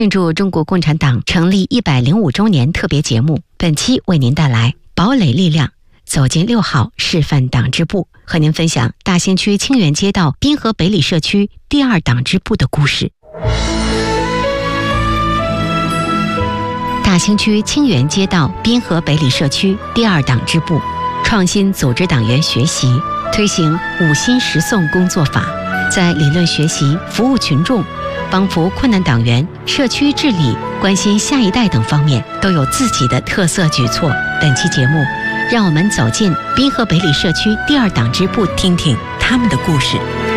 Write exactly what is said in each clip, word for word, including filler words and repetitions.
庆祝中国共产党成立一百零五周年特别节目，本期为您带来堡垒力量走进六号示范党支部，和您分享大兴区清源街道滨河北里社区第二党支部的故事。大兴区清源街道滨河北里社区第二党支部创新组织党员学习，推行五新十送工作法，在理论学习、服务群众、帮扶困难党员、社区治理、关心下一代等方面都有自己的特色举措。本期节目，让我们走进滨河北里社区第二党支部，听听他们的故事。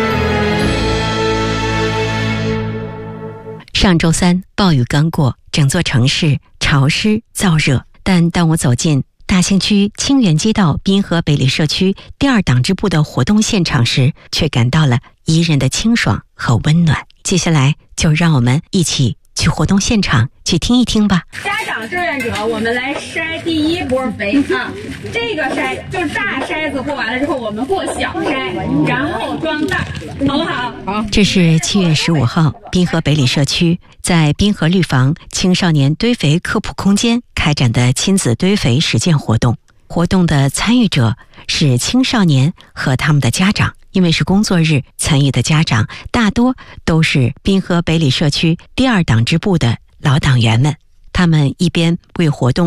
上周三，暴雨刚过，整座城市潮湿燥热，但当我走进大兴区清源街道滨河北里社区第二党支部的活动现场时，却感到了宜人的清爽和温暖。接下来就让我们一起去活动现场去听一听吧。 家长志愿者，我们来筛第一波肥啊！这个筛就是大筛子过完了之后，我们过小筛，然后装袋，好不好？好。 这是七月十五号，滨河北里社区在滨河绿房青少年堆肥科普空间开展的亲子堆肥实践活动。活动的参与者是青少年和他们的家长。因为是工作日，参与的家长大多都是滨河北里社区第二党支部的老党员们，他们一边为活动